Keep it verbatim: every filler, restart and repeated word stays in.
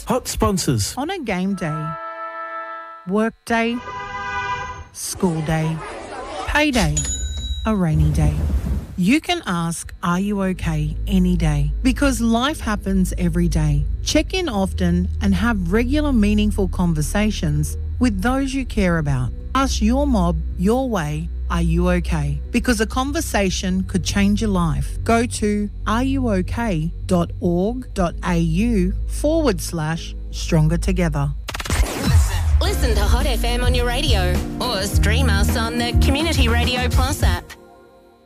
Hot sponsors. On a game day, work day, school day, payday, a rainy day. You can ask, are you okay, any day? Because life happens every day. Check in often and have regular meaningful conversations with those you care about. Ask your mob your way, are you okay? Because a conversation could change your life. Go to areyouok.org.au forward slash stronger together. Listen to Hot F M on your radio or stream us on the Community Radio Plus app.